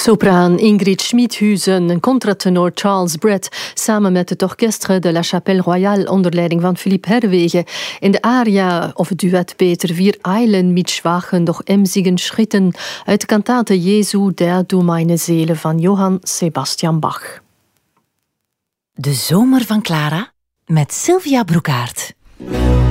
Sopraan Ingrid Schmidhuizen en contratenor Charles Brett samen met het Orchestre de la Chapelle Royale onder leiding van Philippe Herwegen in de aria, of het duet beter, Wir eilen mit schwachen doch emsigen Schritten uit de kantate Jesu der du meine Seele van Johann Sebastian Bach. De zomer van Clara met Sylvia Broekaert.